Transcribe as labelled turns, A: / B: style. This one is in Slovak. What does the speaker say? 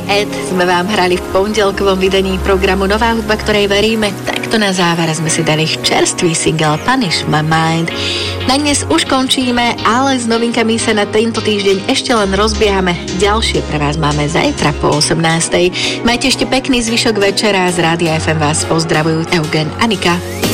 A: Ed sme vám hrali v pondelkovom vydaní programu Nová hudba, ktorej veríme. Takto na záver sme si dali čerstvý single Punish My Mind. Na dnes už končíme, ale s novinkami sa na tento týždeň ešte len rozbiehame. Ďalšie pre vás máme zajtra po 18. Majte ešte pekný zvyšok večera. Z Rádia FM vás pozdravujú Eugen a Nika.